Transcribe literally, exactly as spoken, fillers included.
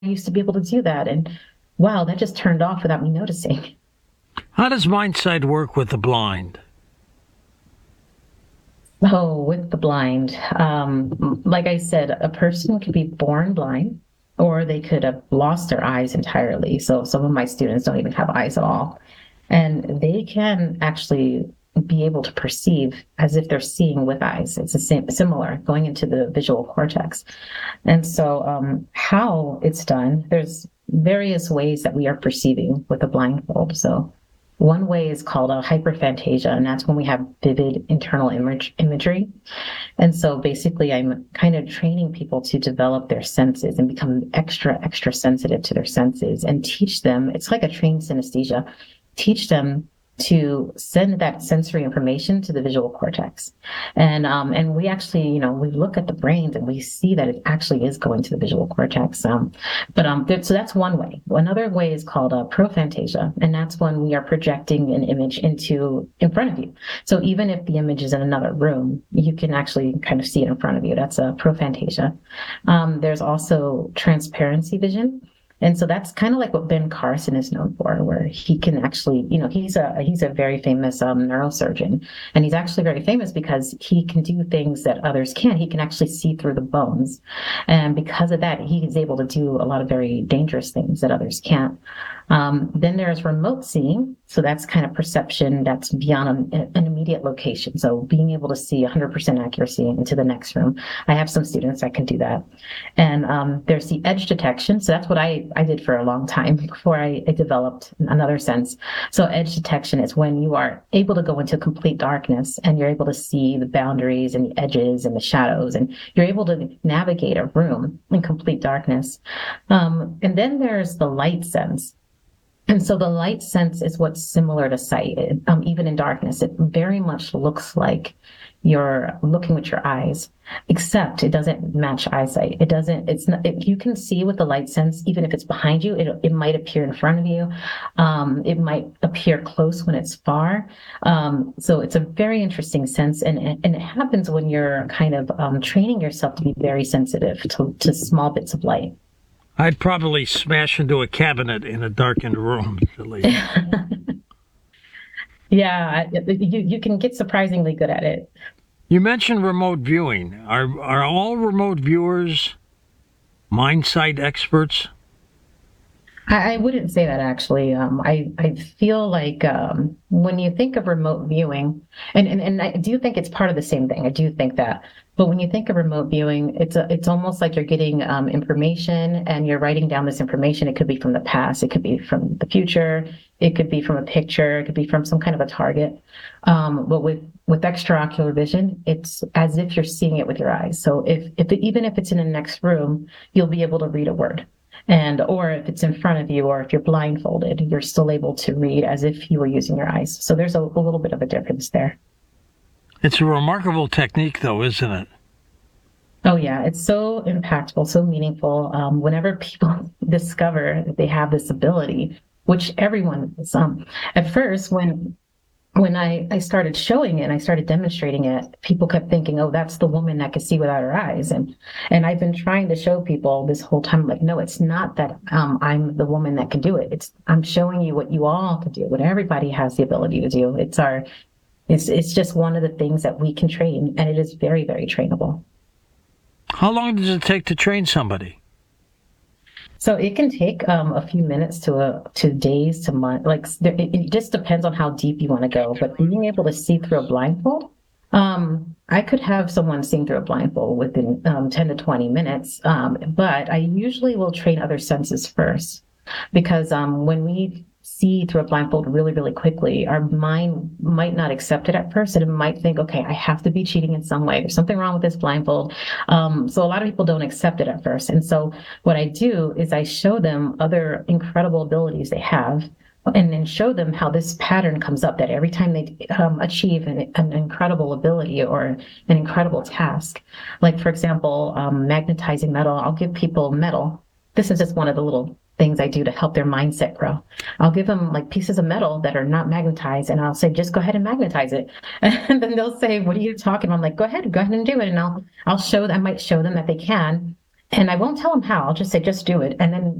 used to be able to do that. And wow, that just turned off without me noticing. How does MindSight work with the blind? Oh, with the blind. Um, like I said, a person could be born blind or they could have lost their eyes entirely. So some of my students don't even have eyes at all. And they can actually be able to perceive as if they're seeing with eyes. It's a sim- similar going into the visual cortex. And so um, how it's done, there's various ways that we are perceiving with a blindfold. So one way is called a hyperphantasia, and that's when we have vivid internal image, imagery. And so basically, I'm kind of training people to develop their senses and become extra, extra sensitive to their senses and teach them. It's like a trained synesthesia. Teach them to send that sensory information to the visual cortex. And um, and we actually, you know, we look at the brains and we see that it actually is going to the visual cortex. Um, but um, there, so that's one way. Another way is called a prophantasia, and that's when we are projecting an image into in front of you. So even if the image is in another room, you can actually kind of see it in front of you. That's a prophantasia. Um, there's also transparency vision. And so that's kind of like what Ben Carson is known for, where he can actually, you know, he's a he's a very famous um, neurosurgeon, and he's actually very famous because he can do things that others can't. He can actually see through the bones, and because of that, he is able to do a lot of very dangerous things that others can't. Um, then there's remote seeing. So that's kind of perception that's beyond an, an immediate location. So being able to see one hundred percent accuracy into the next room. I have some students that can do that. And um, there's the edge detection. So that's what I, I did for a long time before I, I developed another sense. So edge detection is when you are able to go into complete darkness and you're able to see the boundaries and the edges and the shadows, and you're able to navigate a room in complete darkness. Um, and then there's the light sense. And so the light sense is what's similar to sight. It, um, even in darkness, it very much looks like you're looking with your eyes, except it doesn't match eyesight. It doesn't, it's not, it, you can see with the light sense, even if it's behind you, it, it might appear in front of you. Um, it might appear close when it's far. Um, so it's a very interesting sense. And, and it happens when you're kind of um, training yourself to be very sensitive to, to small bits of light. I'd probably smash into a cabinet in a darkened room. Yeah, you, you can get surprisingly good at it. You mentioned remote viewing. Are are all remote viewers MindSight experts? I, I wouldn't say that actually. Um, I, I feel like um, when you think of remote viewing, and, and, and I do think it's part of the same thing. I do think that. But when you think of remote viewing, it's a, it's almost like you're getting um, information and you're writing down this information. It could be from the past. It could be from the future. It could be from a picture. It could be from some kind of a target. Um, but with, with extraocular vision, it's as if you're seeing it with your eyes. So if, if it, even if it's in the next room, you'll be able to read a word. And or if it's in front of you, or if you're blindfolded, you're still able to read as if you were using your eyes. So there's a, a little bit of a difference there. It's a remarkable technique, though, isn't it? Oh, yeah. It's so impactful, so meaningful. Um, whenever people discover that they have this ability, which everyone is, um, at first, when when I, I started showing it and I started demonstrating it, people kept thinking, oh, that's the woman that can see without her eyes. And and I've been trying to show people this whole time, like, no, it's not that um, I'm the woman that can do it. It's I'm showing you what you all can do, what everybody has the ability to do. It's our It's it's just one of the things that we can train, and it is very, very trainable. How long does it take to train somebody? So it can take um, a few minutes to a to days to months. Like it, it just depends on how deep you want to go. But being able to see through a blindfold, um, I could have someone seeing through a blindfold within um, ten to twenty minutes. Um, but I usually will train other senses first, because um, when we see through a blindfold really, really quickly, our mind might not accept it at first, and it might think, okay, I have to be cheating in some way. There's something wrong with this blindfold. Um, so a lot of people don't accept it at first. And so what I do is I show them other incredible abilities they have, and then show them how this pattern comes up, that every time they um, achieve an, an incredible ability or an incredible task, like, for example, um, magnetizing metal, I'll give people metal. This is just one of the little things I do to help their mindset grow. I'll give them like pieces of metal that are not magnetized, and I'll say, just go ahead and magnetize it. And then they'll say, what are you talking about? I'm like, go ahead, go ahead and do it. And I'll, I'll show them, I might show them that they can. And I won't tell them how. I'll just say, just do it. And then